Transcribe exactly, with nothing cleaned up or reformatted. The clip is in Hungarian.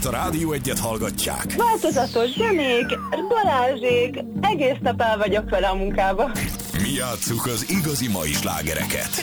a Rádió Egyet hallgatják. Változatos zenék, Balázsék, egész nap el vagyok vele a munkába. Mi játsszuk az igazi mai slágereket.